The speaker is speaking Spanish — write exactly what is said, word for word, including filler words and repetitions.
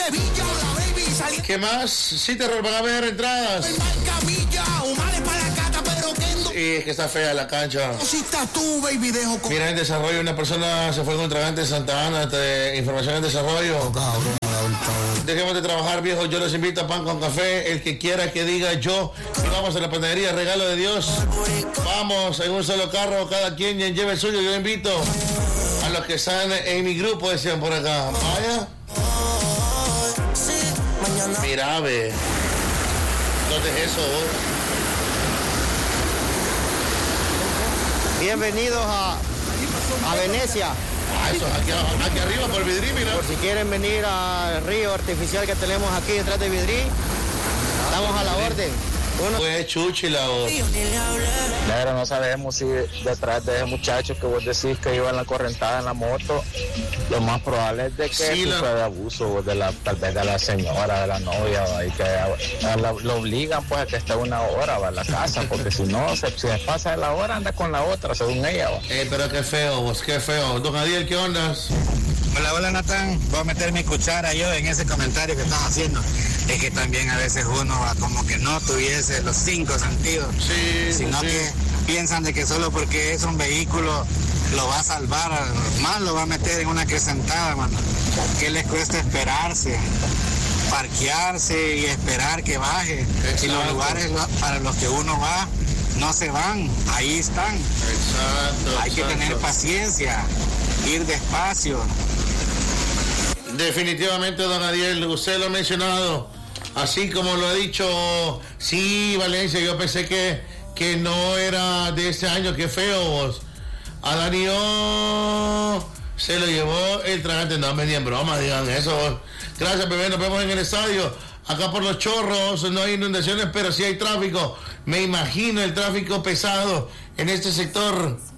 Sevilla, la baby saliendo. ¿Qué más? Sí, terror, van a ver entradas. El Marcamilla, Humares para la cata, Pedro Kendo. Sí, es que está fea la cancha. Si estás tú, baby, dejo con... Mira, en desarrollo, una persona se fue contra Gante Santa Ana, de información en desarrollo. Dejemos de trabajar, viejos. Yo les invito a pan con café. El que quiera que diga yo. Y vamos a la panadería, regalo de Dios. Vamos en un solo carro, cada quien lleve el suyo. Yo invito a los que están en mi grupo, decían por acá. Vaya. Mira, ve. ¿Dónde es eso? Bienvenidos a, a Venecia. Ah, eso, aquí, aquí arriba por Vidrí, mira. Por si quieren venir al río artificial que tenemos aquí detrás de Vidrí, estamos a la orden. Uno... Pues chuchi la voz. Pero no sabemos si detrás de ese muchacho que vos decís que iba en la correntada en la moto, lo más probable es de que Sí, la... fue de abuso de la, tal vez de la señora, de la novia, ¿va? Y que a la, lo obligan pues a que esté una hora ¿va? En la casa, porque si no, se, si se pasa de la hora anda con la otra, según ella. ¿Va? Eh, pero qué feo, vos, qué feo. Don Adiel, ¿qué ondas? Hola, hola Natán, voy a meter mi cuchara yo en ese comentario que estás haciendo. Es que también a veces uno va como que no tuviese los cinco sentidos, sí, sino sí. que piensan de que solo porque es un vehículo lo va a salvar, más lo va a meter en una acrecentada, mano. ¿Qué les cuesta esperarse? Parquearse y esperar que baje. Exacto. Y los lugares para los que uno va no se van, ahí están. Exacto. Hay exacto. que tener paciencia, ir despacio. Definitivamente, don Adiel, usted lo ha mencionado, así como lo ha dicho, sí, Valencia, yo pensé que, que no era de este año, qué feo vos. A Darío se lo llevó el tragante, no me digan broma, digan eso. Gracias, bebé, nos vemos en el estadio. Acá por Los Chorros no hay inundaciones, pero sí hay tráfico. Me imagino el tráfico pesado en este sector.